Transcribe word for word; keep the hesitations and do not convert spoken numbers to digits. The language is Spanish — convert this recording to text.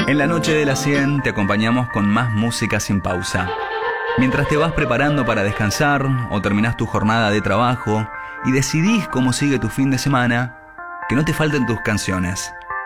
En la noche de las cien te acompañamos con más música sin pausa. Mientras te vas preparando para descansar o terminás tu jornada de trabajo y decidís cómo sigue tu fin de semana, que no te falten tus canciones.